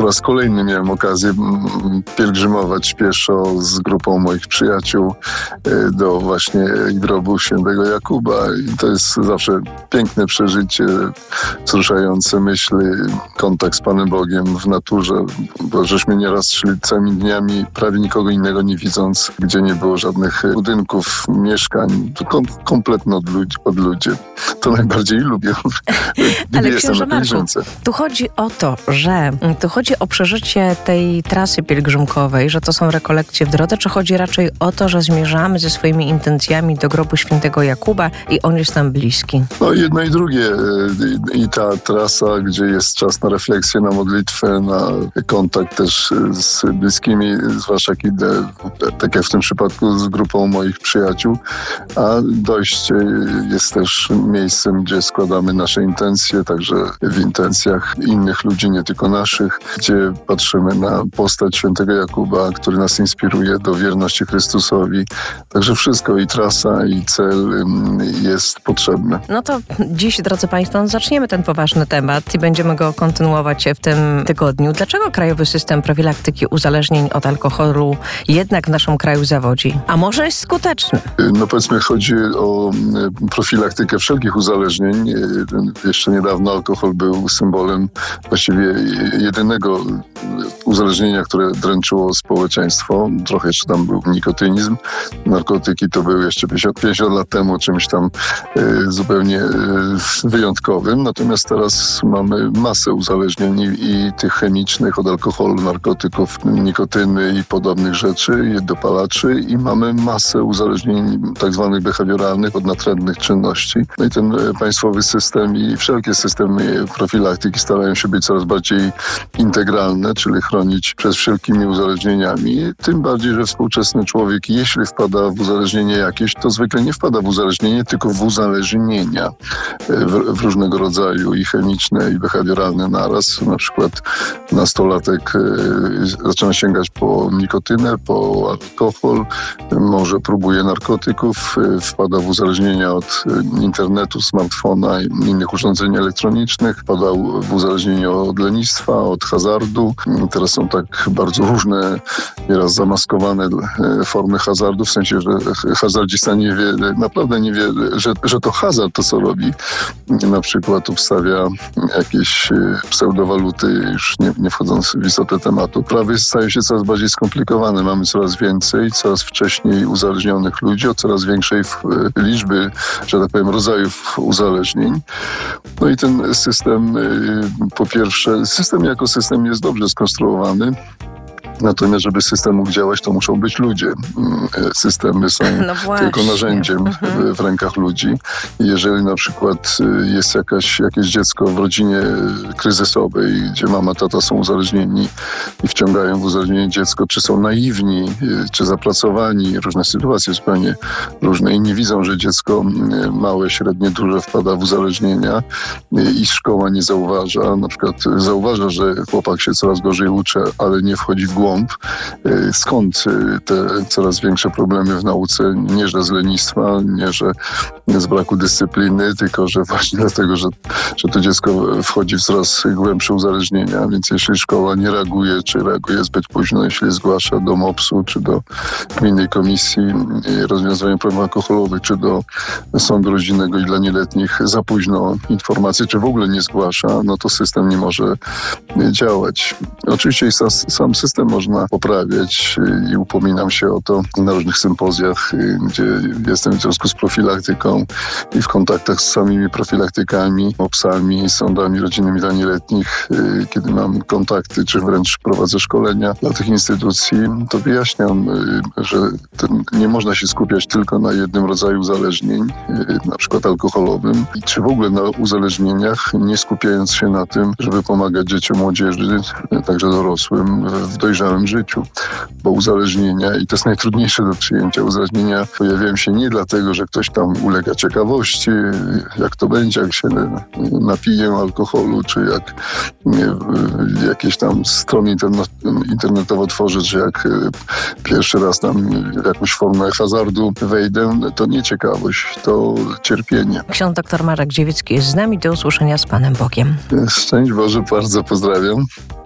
Po raz kolejny miałem okazję pielgrzymować pieszo z grupą moich przyjaciół do właśnie grobu świętego Jakuba. I to jest zawsze piękne przeżycie, wzruszające myśli, kontakt z Panem Bogiem w naturze, bo żeśmy nieraz szli całymi dniami, prawie nikogo innego nie widząc, gdzie nie było żadnych budynków, mieszkań, tylko kompletnie od ludzi. To najbardziej lubię. Ale księże Marku, tu chodzi o przeżycie tej trasy pielgrzymkowej, że to są rekolekcje w drodze, czy chodzi raczej o to, że zmierzamy ze swoimi intencjami do grobu świętego Jakuba i on jest nam bliski? No jedno i drugie. I ta trasa, gdzie jest czas na refleksję, na modlitwę, na kontakt też z bliskimi, zwłaszcza kiedy, tak jak w tym przypadku z grupą moich przyjaciół, a dojście jest też miejscem, gdzie składamy nasze intencje, także w intencjach innych ludzi, nie tylko naszych, gdzie patrzymy na postać świętego Jakuba, który nas inspiruje do wierności Chrystusowi. Także wszystko, i trasa, i cel jest potrzebne. No to dziś, drodzy Państwo, zaczniemy ten poważny temat i będziemy go kontynuować w tym tygodniu. Dlaczego krajowy system profilaktyki uzależnień od alkoholu jednak w naszym kraju zawodzi? A może jest skuteczny? No powiedzmy, chodzi o profilaktykę wszelkich uzależnień. Jeszcze niedawno alkohol był symbolem właściwie jedynego uzależnienia, które dręczyło społeczeństwo. Trochę jeszcze tam był nikotynizm. Narkotyki to były jeszcze 50 lat temu czymś tam zupełnie wyjątkowym. Natomiast teraz mamy masę uzależnień i tych chemicznych od alkoholu, narkotyków, nikotyny i podobnych rzeczy, i dopalaczy, i mamy masę uzależnień tak zwanych behawioralnych od natrętnych czynności. No i ten państwowy system i wszelkie systemy profilaktyki starają się być coraz bardziej integralne, czyli chronić przed wszelkimi uzależnieniami. Tym bardziej, że współczesny człowiek, jeśli wpada w uzależnienie jakieś, to zwykle nie wpada w uzależnienie, tylko w uzależnienia w różnego rodzaju, i chemiczne, i behawioralne naraz. Na przykład nastolatek zaczyna sięgać po nikotynę, po alkohol, może próbuje narkotyków, wpada w uzależnienia od internetu, smartfona i innych urządzeń elektronicznych, wpada w uzależnienie od lenistwa, od hazardu. Teraz są tak bardzo różne, nieraz zamaskowane formy hazardu, w sensie, że hazardzista nie wie, naprawdę nie wie, że to hazard to, co robi. Na przykład obstawia jakieś pseudowaluty, już nie wchodząc w istotę tematu. Prawie staje się coraz bardziej skomplikowane. Mamy coraz więcej, coraz wcześniej uzależnionych ludzi, o coraz większej liczby, że tak powiem, rodzajów uzależnień. No i ten system, po pierwsze, system jako system jest dobrze skonstruowany. Natomiast, żeby system mógł działać, to muszą być ludzie. Systemy są tylko narzędziem w rękach ludzi. Jeżeli na przykład jest jakieś dziecko w rodzinie kryzysowej, gdzie mama, tata są uzależnieni i wciągają w uzależnienie dziecko, czy są naiwni, czy zapracowani, różne sytuacje zupełnie różne, i nie widzą, że dziecko małe, średnie, duże wpada w uzależnienia i szkoła nie zauważa. Na przykład zauważa, że chłopak się coraz gorzej uczy, ale nie wchodzi w głąb. Skąd te coraz większe problemy w nauce? Nie, że z lenistwa, nie, że z braku dyscypliny, tylko że właśnie dlatego, że to dziecko wchodzi w coraz głębsze uzależnienia. Więc jeśli szkoła nie reaguje, czy reaguje zbyt późno, jeśli zgłasza do MOPS-u, czy do Gminnej Komisji Rozwiązywania Problemów Alkoholowych, czy do Sądu Rodzinnego i dla Nieletnich za późno informacje, czy w ogóle nie zgłasza, no to system nie może działać. Oczywiście i sam system można poprawiać i upominam się o to na różnych sympozjach, gdzie jestem w związku z profilaktyką i w kontaktach z samymi profilaktykami, MOPS-ami, sądami rodzinnymi dla nieletnich, kiedy mam kontakty, czy wręcz prowadzę szkolenia dla tych instytucji, to wyjaśniam, że nie można się skupiać tylko na jednym rodzaju uzależnień, na przykład alkoholowym, czy w ogóle na uzależnieniach, nie skupiając się na tym, żeby pomagać dzieciom, młodzieży, także dorosłym w dojrzałym życiu. Bo uzależnienia, i to jest najtrudniejsze do przyjęcia, uzależnienia pojawiają się nie dlatego, że ktoś tam ulega ciekawości, jak to będzie, jak się napije alkoholu, czy jak jakieś tam strony internetowo tworzy, czy jak pierwszy raz tam w jakąś formę hazardu wejdę, to nie ciekawość, to cierpienie. Ksiądz dr Marek Dziewiecki jest z nami. Do usłyszenia z Panem Bogiem. Szczęść Boże, bardzo pozdrawiam.